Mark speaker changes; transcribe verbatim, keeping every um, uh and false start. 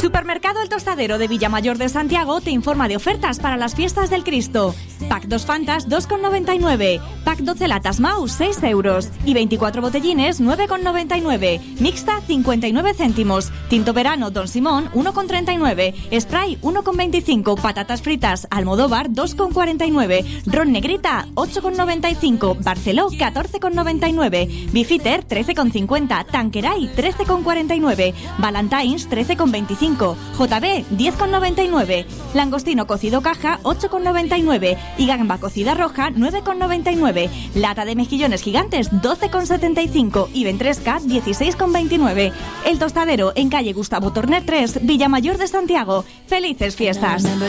Speaker 1: Supermercado El Tostadero de Villamayor de Santiago te informa de ofertas para las fiestas del Cristo. Pack dos Fantas dos con noventa y nueve, Pack doce latas Maus seis euros y veinticuatro botellines nueve con noventa y nueve, Mixta cincuenta y nueve céntimos, Tinto Verano Don Simón uno con treinta y nueve, Spray uno con veinticinco, Patatas fritas Almodóvar dos con cuarenta y nueve, Ron Negrita ocho con noventa y cinco, Barceló catorce con noventa y nueve, Bifiter trece con cincuenta, Tanqueray trece con cuarenta y nueve, Valentines trece con veinticinco, J B diez con noventa y nueve, Langostino cocido caja ocho con noventa y nueve y gamba cocida roja nueve con noventa y nueve, lata de mejillones gigantes doce con setenta y cinco y ventresca dieciséis con veintinueve. El Tostadero en calle Gustavo Torner tres, Villamayor de Santiago. ¡Felices fiestas!